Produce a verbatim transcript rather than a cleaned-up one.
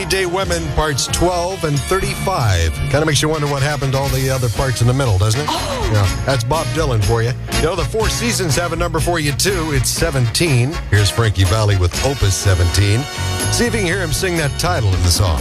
Rainy Day Women, parts twelve and thirty-five. Kind of makes you wonder what happened to all the other parts in the middle, doesn't it? Oh. Yeah, that's Bob Dylan for you. You know, the Four Seasons have a number for you, too. It's seventeen. Here's Frankie Valli with Opus seventeen. See if you can hear him sing that title in the song.